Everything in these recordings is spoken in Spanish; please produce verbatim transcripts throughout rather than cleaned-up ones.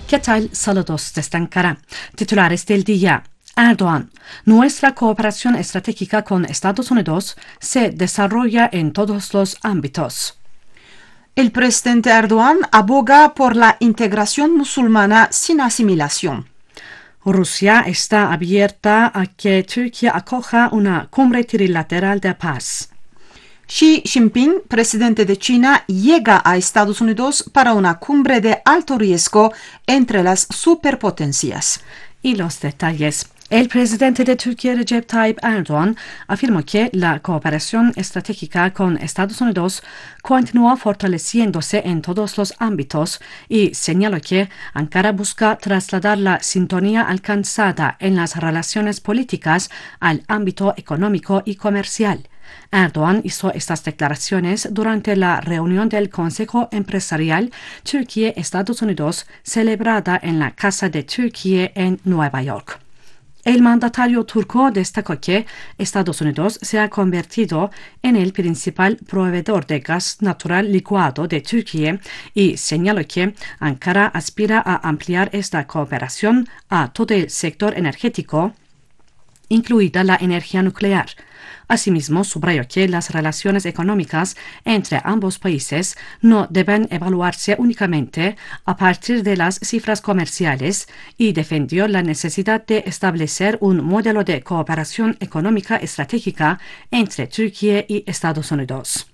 ¿Qué tal? Saludos desde Ankara. Titulares del día. Erdoğan. Nuestra cooperación estratégica con Estados Unidos se desarrolla en todos los ámbitos. El presidente Erdoğan aboga por la integración musulmana sin asimilación. Rusia está abierta a que Turquía acoja una cumbre trilateral de paz. Xi Jinping, presidente de China, llega a Estados Unidos para una cumbre de alto riesgo entre las superpotencias. Y los detalles. El presidente de Turquía, Recep Tayyip Erdoğan, afirmó que la cooperación estratégica con Estados Unidos continúa fortaleciéndose en todos los ámbitos y señaló que Ankara busca trasladar la sintonía alcanzada en las relaciones políticas al ámbito económico y comercial. Erdoğan hizo estas declaraciones durante la reunión del Consejo Empresarial Turquía-Estados Unidos celebrada en la Casa de Turquía en Nueva York. El mandatario turco destacó que Estados Unidos se ha convertido en el principal proveedor de gas natural licuado de Turquía y señaló que Ankara aspira a ampliar esta cooperación a todo el sector energético, incluida la energía nuclear. Asimismo, subrayó que las relaciones económicas entre ambos países no deben evaluarse únicamente a partir de las cifras comerciales y defendió la necesidad de establecer un modelo de cooperación económica estratégica entre Turquía y Estados Unidos.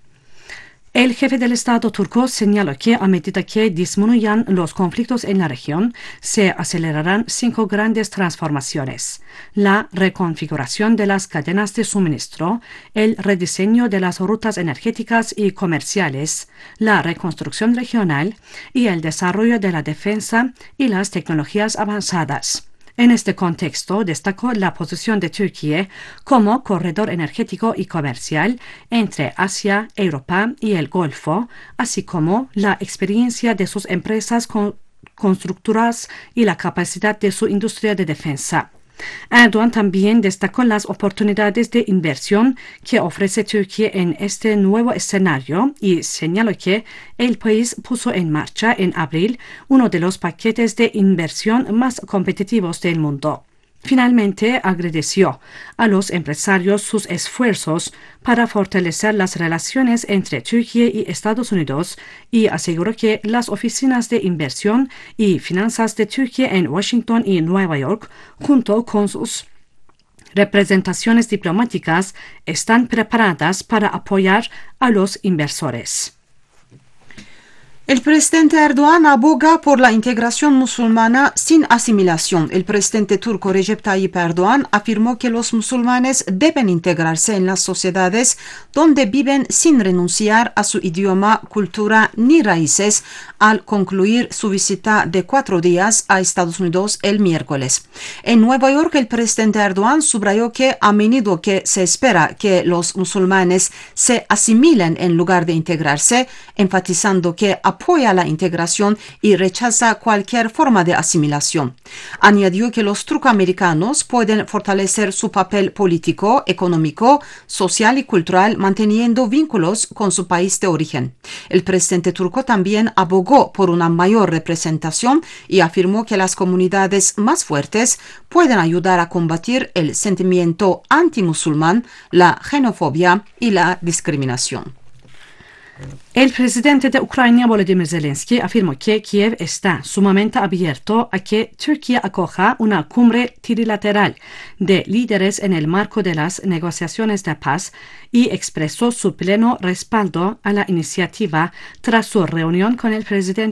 El jefe del Estado turco señaló que a medida que disminuyan los conflictos en la región, se acelerarán cinco grandes transformaciones: la reconfiguración de las cadenas de suministro, el rediseño de las rutas energéticas y comerciales, la reconstrucción regional y el desarrollo de la defensa y las tecnologías avanzadas. En este contexto, destacó la posición de Turquía como corredor energético y comercial entre Asia, Europa y el Golfo, así como la experiencia de sus empresas con- constructoras y la capacidad de su industria de defensa. Erdoğan también destacó las oportunidades de inversión que ofrece Turquía en este nuevo escenario y señaló que el país puso en marcha en abril uno de los paquetes de inversión más competitivos del mundo. Finalmente, agradeció a los empresarios sus esfuerzos para fortalecer las relaciones entre Turquía y Estados Unidos y aseguró que las oficinas de inversión y finanzas de Turquía en Washington y Nueva York, junto con sus representaciones diplomáticas, están preparadas para apoyar a los inversores. El presidente Erdoğan aboga por la integración musulmana sin asimilación. El presidente turco Recep Tayyip Erdoğan afirmó que los musulmanes deben integrarse en las sociedades donde viven sin renunciar a su idioma, cultura ni raíces al concluir su visita de cuatro días a Estados Unidos el miércoles. En Nueva York, el presidente Erdoğan subrayó que a menudo que se espera que los musulmanes se asimilen en lugar de integrarse, enfatizando que apoya la integración y rechaza cualquier forma de asimilación. Añadió que los turcoamericanos pueden fortalecer su papel político, económico, social y cultural manteniendo vínculos con su país de origen. El presidente turco también abogó por una mayor representación y afirmó que las comunidades más fuertes pueden ayudar a combatir el sentimiento antimusulmán, la xenofobia y la discriminación. El presidente de Ucrania, Volodymyr Zelensky, afirmó que Kiev está sumamente abierto a que Turquía acoja una cumbre trilateral de líderes en el marco de las negociaciones de paz y expresó su pleno respaldo a la iniciativa tras su reunión con el presidente